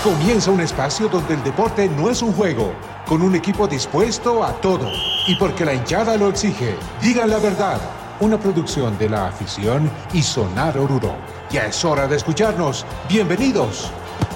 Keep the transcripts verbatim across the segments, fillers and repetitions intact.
Comienza un espacio donde el deporte no es un juego, con un equipo dispuesto a todo. Y porque la hinchada lo exige, digan la verdad. Una producción de la afición y Sonar Oruro. Ya es hora de escucharnos. Bienvenidos.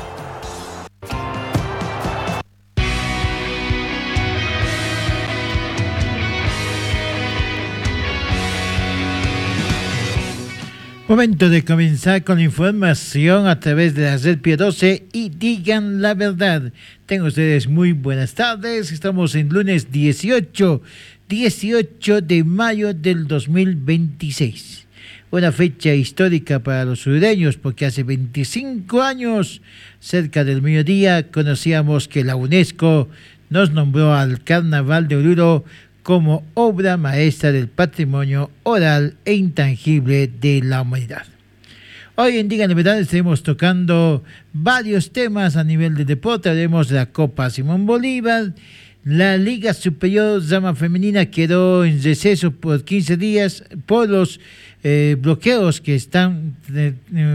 Momento de comenzar con la información a través de la red Pie doce y digan la verdad. Tengan ustedes muy buenas tardes. Estamos en lunes dieciocho, dieciocho de mayo del dos mil veintiséis. Una fecha histórica para los sureños porque hace veinticinco años, cerca del mediodía, conocíamos que la UNESCO nos nombró al Carnaval de Oruro como obra maestra del patrimonio oral e intangible de la humanidad. Hoy en Digan la Verdad estaremos tocando varios temas a nivel de deporte. Haremos de la Copa Simón Bolívar. La Liga Superior Dama Femenina quedó en receso por quince días por los eh, bloqueos que están eh,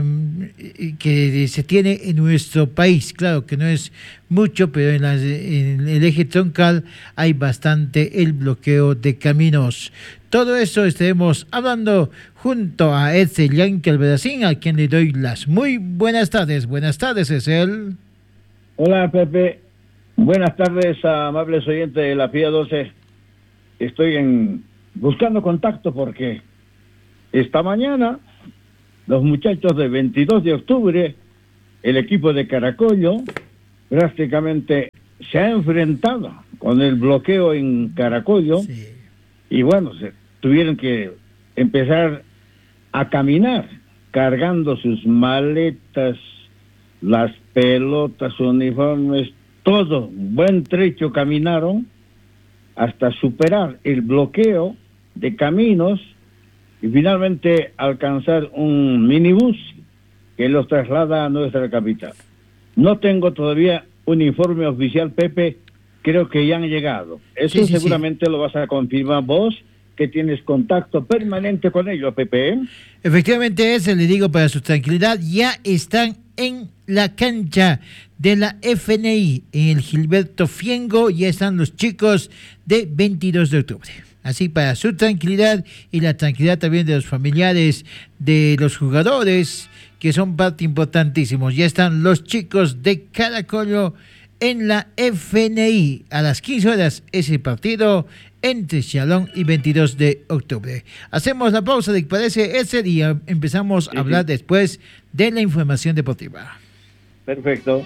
eh, que se tiene en nuestro país. Claro que no es mucho, pero en, las, en el eje troncal hay bastante el bloqueo de caminos. Todo eso estaremos hablando junto a Edsel Yankee Alberacín, a quien le doy las muy buenas tardes. Buenas tardes, Edsel. Hola, Pepe. Buenas tardes, amables oyentes de la Pía doce. Estoy en buscando contacto porque esta mañana los muchachos de veintidós de octubre, el equipo de Caracollo, prácticamente se ha enfrentado con el bloqueo en Caracollo. Sí. Y bueno, se tuvieron que empezar a caminar cargando sus maletas, las pelotas, uniformes, todo, buen trecho caminaron hasta superar el bloqueo de caminos y finalmente alcanzar un minibús que los traslada a nuestra capital. No tengo todavía un informe oficial, Pepe, creo que ya han llegado. Eso sí, sí, seguramente sí. Lo vas a confirmar vos, que tienes contacto permanente con ellos, Pepe. ¿eh? Efectivamente, eso le digo para su tranquilidad, ya están en la cancha de la F N I, en el Gilberto Fiengo, ya están los chicos de veintidós de octubre. Así para su tranquilidad y la tranquilidad también de los familiares de los jugadores, que son parte importantísima. Ya están los chicos de Caracollo en la F N I. A las quince horas ese partido entre Chalón y veintidós de octubre. Hacemos la pausa de que parece ese día. Empezamos sí, a hablar sí. después de la información deportiva. Perfecto.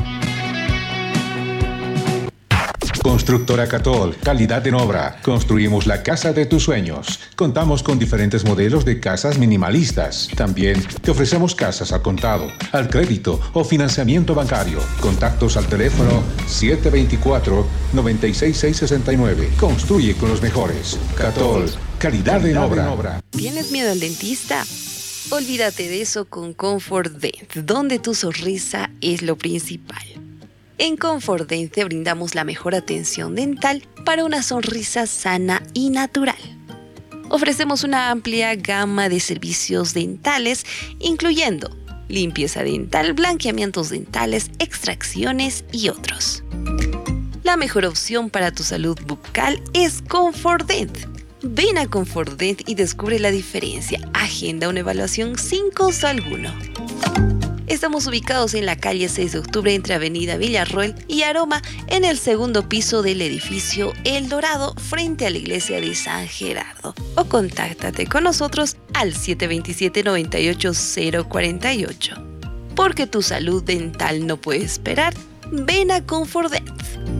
Constructora Catol, calidad en obra. Construimos la casa de tus sueños. Contamos con diferentes modelos de casas minimalistas. También te ofrecemos casas al contado, al crédito o financiamiento bancario. Contactos al teléfono siete dos cuatro, nueve seis seis seis nueve. Construye con los mejores. Catol, calidad, calidad en, obra. en obra. ¿Tienes miedo al dentista? Olvídate de eso con Comfort Dent, donde tu sonrisa es lo principal. En Comfort Dent te brindamos la mejor atención dental para una sonrisa sana y natural. Ofrecemos una amplia gama de servicios dentales, incluyendo limpieza dental, blanqueamientos dentales, extracciones y otros. La mejor opción para tu salud bucal es Comfort Dent. Ven a Comfort Dent y descubre la diferencia. Agenda una evaluación sin costo alguno. Estamos ubicados en la calle seis de octubre entre Avenida Villarroel y Aroma, en el segundo piso del edificio El Dorado, frente a la iglesia de San Gerardo. O contáctate con nosotros al siete dos siete, nueve ocho cero cuatro ocho. Porque tu salud dental no puede esperar, ven a Comfort Dent.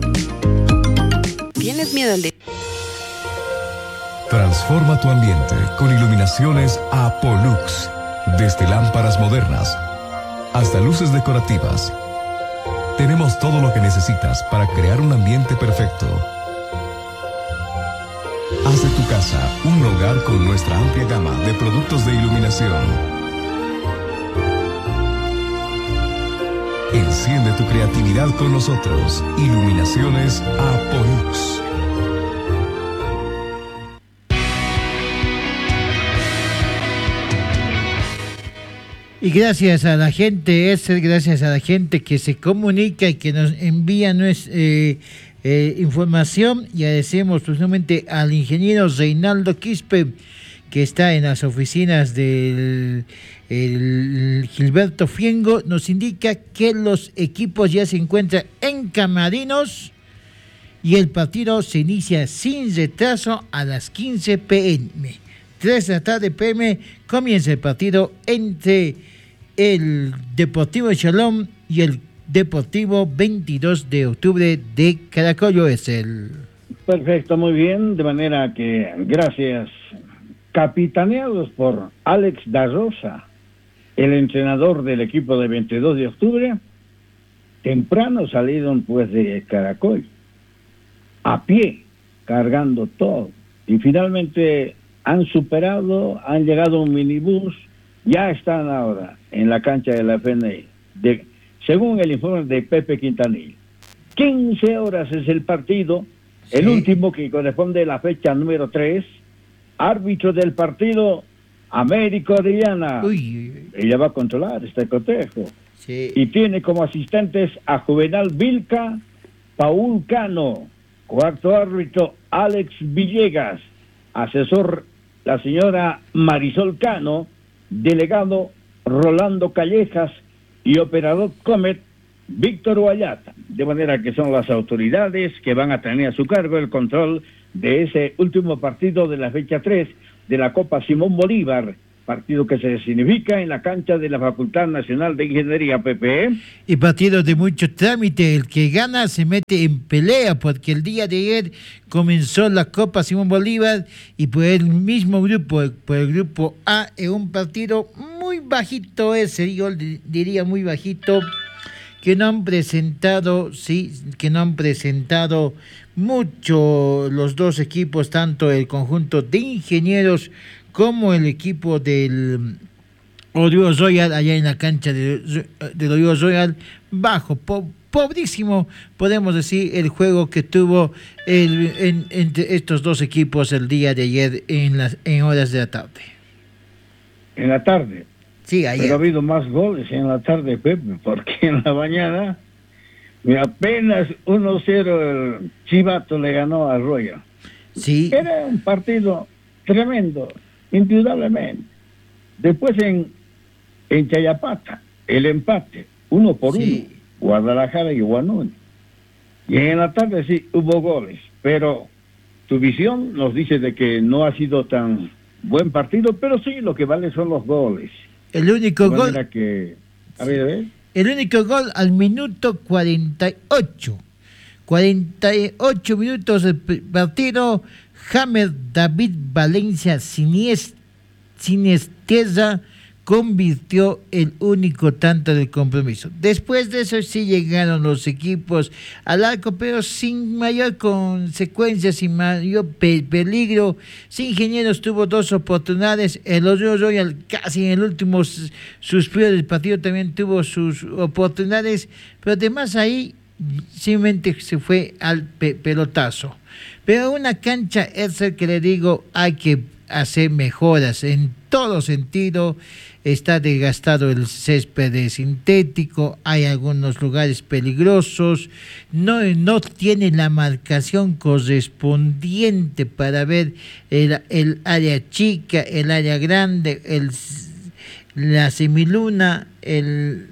¿Tienes miedo al de... Transforma tu ambiente con iluminaciones Apolux. Desde lámparas modernas hasta luces decorativas, tenemos todo lo que necesitas para crear un ambiente perfecto. Haz de tu casa un hogar con nuestra amplia gama de productos de iluminación. Enciende tu creatividad con nosotros. Iluminaciones Apolux. Y gracias a la gente, es gracias a la gente que se comunica y que nos envía nuestra, eh, eh, información. Y agradecemos profundamente al ingeniero Reinaldo Quispe, que está en las oficinas del el Gilberto Fiengo. Nos indica que los equipos ya se encuentran en camarinos y el partido se inicia sin retraso a las quince pe eme. tres de la tarde pe eme comienza el partido entre el Deportivo Shalom y el Deportivo veintidós de octubre de Caracollo. Es el... Perfecto, muy bien, de manera que gracias, capitaneados por Alex da Rosa, el entrenador del equipo de veintidós de octubre, temprano salieron pues de Caracol, a pie, cargando todo, y finalmente han superado, han llegado a un minibús, ya están ahora en la cancha de la F N I, de, según el informe de Pepe Quintanilla. quince horas es el partido, sí. El último que corresponde a la fecha número tres, árbitro del partido, Américo Orellana. Uy. Ella va a controlar este cotejo. Sí. Y tiene como asistentes a Juvenal Vilca, Paul Cano, cuarto árbitro Alex Villegas, asesor la señora Marisol Cano, delegado Rolando Callejas y operador Comet Víctor Guayata. De manera que son las autoridades que van a tener a su cargo el control de ese último partido de la fecha tres de la Copa Simón Bolívar, partido que se significa en la cancha de la Facultad Nacional de Ingeniería, Pepe. Y partido de mucho trámite, el que gana se mete en pelea, porque el día de ayer comenzó la Copa Simón Bolívar y por el mismo grupo, por el grupo A, en un partido muy bajito ese, yo diría muy bajito, que no han presentado, sí, que no han presentado mucho los dos equipos, tanto el conjunto de Ingenieros como el equipo del Oriol Royal, allá en la cancha de, del Oriol Royal, bajo, po, pobrísimo, podemos decir, el juego que tuvo el, en, entre estos dos equipos el día de ayer en las en horas de la tarde. En la tarde. Sí, ayer. Pero ha habido más goles en la tarde, Pepe, porque en la mañana apenas uno cero el Chivato le ganó a Royal. Sí. Era un partido tremendo, indudablemente. Después en, en Chayapata, el empate, uno por sí. uno, Guadalajara y Guanuni. Y en la tarde sí hubo goles, pero tu visión nos dice de que no ha sido tan buen partido, pero sí, lo que vale son los goles. El único gol... Que, a ver, a ver. El único gol al minuto cuarenta y ocho. cuarenta y ocho minutos del partido. James David Valencia Sinies, Sinisterra convirtió el único tanto del compromiso. Después de eso sí llegaron los equipos al arco, pero sin mayor consecuencia, sin mayor pe- peligro. Sí, Ingenieros tuvo dos oportunidades. El Oriol Royal casi en el último suspiro del partido también tuvo sus oportunidades, pero además ahí simplemente se fue al pe- pelotazo. Pero una cancha, es el que le digo, hay que hacer mejoras en todo sentido. Está desgastado el césped sintético, hay algunos lugares peligrosos, no, no tiene la marcación correspondiente para ver el, el área chica, el área grande, el, la semiluna, el,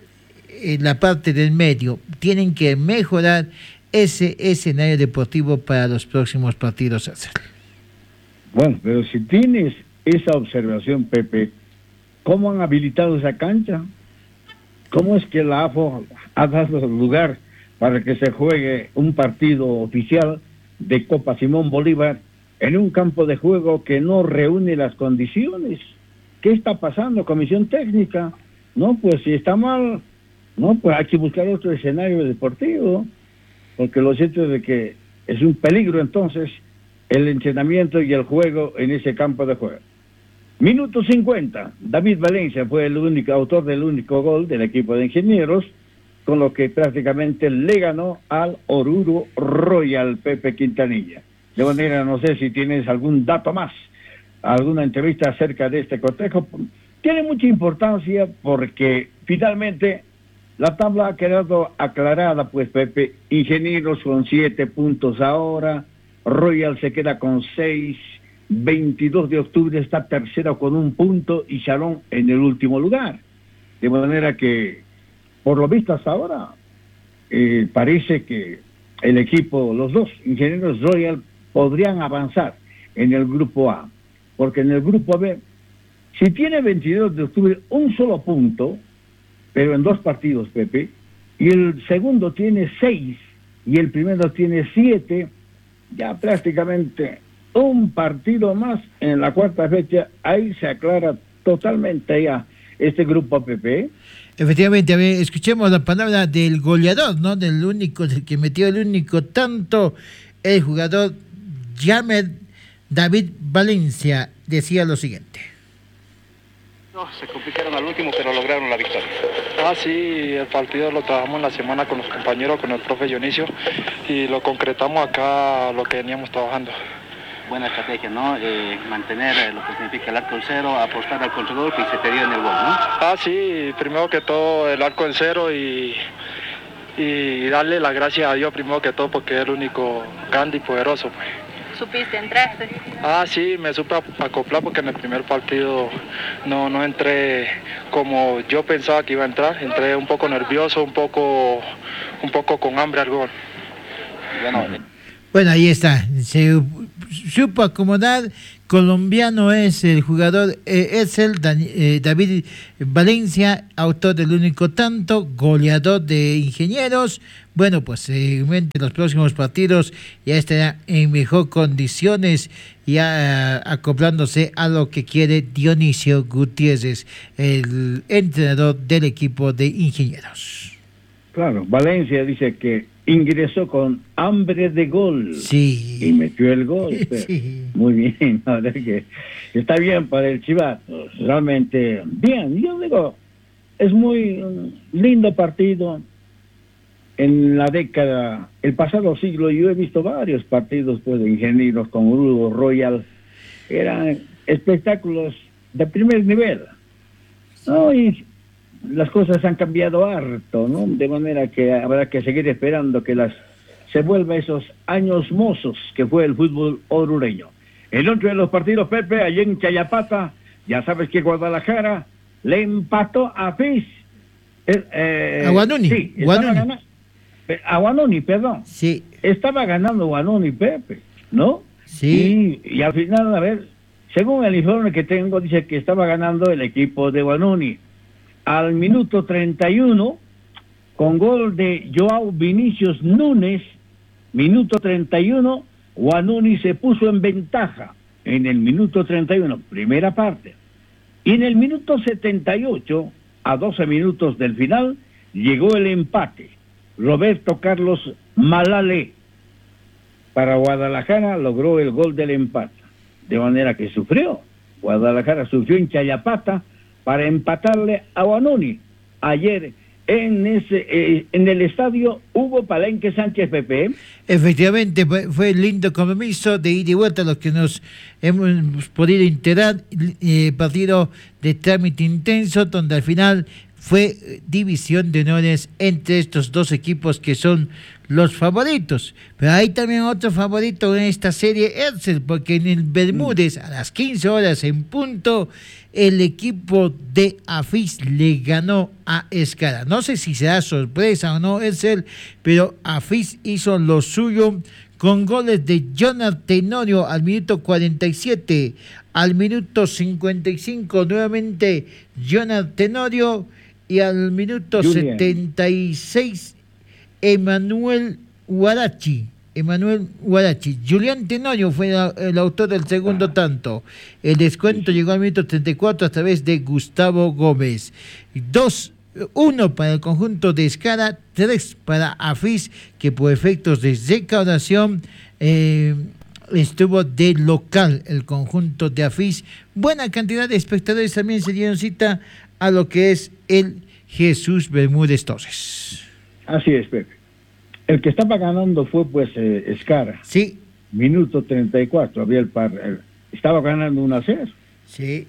la parte del medio. Tienen que mejorar ese escenario deportivo para los próximos partidos. Bueno, pero si tienes esa observación, Pepe, ¿cómo han habilitado esa cancha? ¿Cómo es que la A F O ha dado lugar para que se juegue un partido oficial de Copa Simón Bolívar en un campo de juego que no reúne las condiciones? ¿Qué está pasando, comisión técnica? No, pues si está mal, no, pues hay que buscar otro escenario deportivo, porque lo cierto es de que es un peligro entonces el entrenamiento y el juego en ese campo de juego. Minuto cincuenta, David Valencia fue el único autor del único gol del equipo de Ingenieros, con lo que prácticamente le ganó al Oruro Royal, Pepe Quintanilla. De manera, no sé si tienes algún dato más, alguna entrevista acerca de este cotejo, tiene mucha importancia porque finalmente la tabla ha quedado aclarada, pues Pepe. Ingenieros con siete puntos ahora, Royal se queda con seis, veintidós de octubre está tercero con un punto y Shalom en el último lugar. De manera que, por lo visto hasta ahora, eh, parece que el equipo, los dos Ingenieros Royal podrían avanzar en el grupo A, porque en el grupo B, si tiene veintidós de octubre un solo punto, pero en dos partidos, Pepe, y el segundo tiene seis y el primero tiene siete, ya prácticamente un partido más en la cuarta fecha, ahí se aclara totalmente ya este grupo, Pepe. Efectivamente, a ver, escuchemos la palabra del goleador, ¿no? Del único, del que metió el único tanto, el jugador Jamed David Valencia, decía lo siguiente. No, se complicaron al último, pero lograron la victoria. Ah, sí, el partido lo trabajamos en la semana con los compañeros, con el profe Dionisio, y lo concretamos acá, lo que veníamos trabajando. Buena estrategia, ¿no? Eh, mantener eh, lo que significa el arco en cero, apostar al contragolpe y se te dio en el gol, ¿no? Ah, sí, primero que todo el arco en cero y, y darle la gracia a Dios primero que todo porque es el único grande y poderoso, pues. ¿Supiste, entraste? Ah, sí, me supe acoplar porque en el primer partido no, no entré como yo pensaba que iba a entrar. Entré un poco nervioso, un poco, un poco con hambre al gol. Bueno, Bueno, ahí está. Se supo acomodar. Colombiano es el jugador, eh, es el Dan, eh, David Valencia, autor del único tanto, goleador de Ingenieros. Bueno, pues seguramente en los próximos partidos ya estará en mejor condiciones, ya uh, acoplándose a lo que quiere Dionisio Gutiérrez, el entrenador del equipo de Ingenieros. Claro, Valencia dice que ingresó con hambre de gol. Sí. Y metió el gol. Sí. Muy bien, la verdad que está bien para el Chivato. Realmente bien. Yo digo, es muy um, lindo partido. En la década, el pasado siglo, yo he visto varios partidos pues, de Ingenieros con Uruguay Royal. Eran espectáculos de primer nivel. ¿No? Y las cosas han cambiado harto, ¿no? De manera que habrá que seguir esperando que las se vuelva esos años mozos que fue el fútbol orureño. El otro de los partidos, Pepe, allí en Chayapata, ya sabes que Guadalajara le empató a Fis. Eh, eh, a Guanuni. Sí, Guanuni. A Guanuni, perdón. Sí. Estaba ganando Guanuni, Pepe, ¿no? Sí. Y, y al final, a ver, según el informe que tengo, dice que estaba ganando el equipo de Guanuni. Al minuto treinta y uno, con gol de Joao Vinicius Núñez, minuto treinta y uno, Guanuni se puso en ventaja en el minuto treinta y uno, primera parte. Y en el minuto setenta y ocho, a doce minutos del final, llegó el empate. Roberto Carlos Malale, para Guadalajara, logró el gol del empate. De manera que sufrió. Guadalajara sufrió en Chayapata para empatarle a Guanuni. Ayer en ese eh, en el estadio Hugo Palenque Sánchez Pepe. Efectivamente, fue el lindo compromiso de ida y vuelta, los que nos hemos podido enterar, eh, partido de trámite intenso, donde al final fue división de honores entre estos dos equipos que son los favoritos. Pero hay también otro favorito en esta serie, Herzl, porque en el Bermúdez, a las quince horas en punto, el equipo de Afis le ganó a Escara. No sé si será sorpresa o no, Herzl, pero Afis hizo lo suyo con goles de Jonathan Tenorio al minuto cuarenta y siete, al minuto cincuenta y cinco nuevamente Jonathan Tenorio, y al minuto Julian. setenta y seis Emanuel Huarachi. Emanuel Huarachi. Julián Tenorio fue el, el autor del segundo tanto. El descuento llegó al minuto treinta y cuatro a través de Gustavo Gómez. dos uno para el conjunto de Escara, tres para Afis, que por efectos de recaudación eh, estuvo de local el conjunto de Afis. Buena cantidad de espectadores también se dieron cita a lo que es el Jesús Bermúdez Torres. Así es, Pepe. El que estaba ganando fue pues eh, Escara. Sí. Minuto treinta y cuatro, había el par, el, estaba ganando uno a cero. Sí.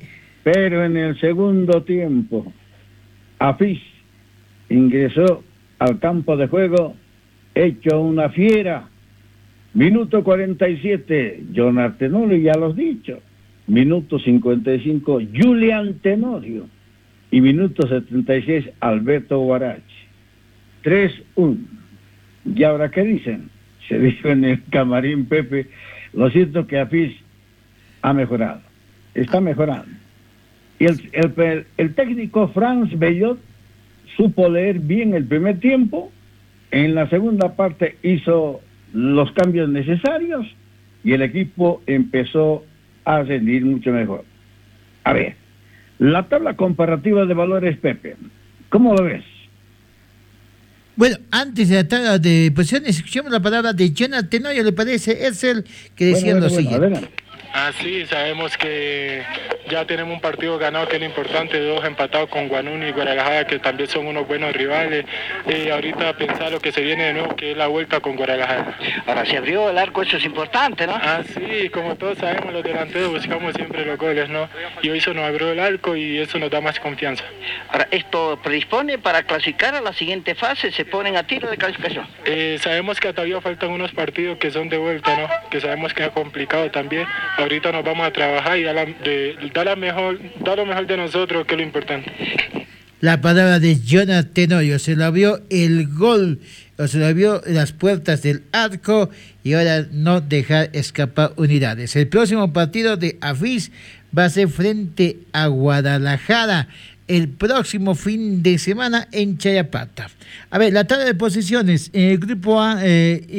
pero en el segundo tiempo, Afís ingresó al campo de juego hecho una fiera. Minuto cuarenta y siete, John Tenorio, ya lo has dicho. Minuto cincuenta y cinco, Julián Tenorio. Y minuto setenta y seis, Alberto Guarachi. tres uno. ¿Y ahora qué dicen? Se dijo en el camarín, Pepe, lo siento que Afís ha mejorado, está mejorando. Y el, el, el técnico Franz Bellot supo leer bien el primer tiempo, en la segunda parte hizo los cambios necesarios y el equipo empezó a rendir mucho mejor. A ver, la tabla comparativa de valores, Pepe, ¿cómo lo ves? Bueno, antes de la tabla de posiciones, escuchamos la palabra de Jonathan Tenorio, ¿le parece? Es el que decía bueno, bueno, lo bueno, siguiente. adelante. Ah, sí, sabemos que ya tenemos un partido ganado que es lo importante, dos empatados con Guanuni y Guadalajara, que también son unos buenos rivales. Y ahorita pensar lo que se viene de nuevo, que es la vuelta con Guadalajara. Ahora se abrió el arco, eso es importante, ¿no? Ah, sí, como todos sabemos, los delanteros buscamos siempre los goles, ¿no? Y hoy se nos abrió el arco y eso nos da más confianza. Ahora, ¿esto predispone para clasificar a la siguiente fase? ¿Se ponen a tiro de clasificación? Eh, sabemos que todavía faltan unos partidos que son de vuelta, ¿no? Que sabemos que es complicado también. Ahorita nos vamos a trabajar y dar, la, de, dar, la mejor, dar lo mejor de nosotros, que es lo importante. La palabra de Jonathan Tenorio, se le abrió el gol, o se le abrió las puertas del arco y ahora no dejar escapar unidades. El próximo partido de Afís va a ser frente a Guadalajara el próximo fin de semana en Chayapata. A ver, la tabla de posiciones en el grupo A. Eh,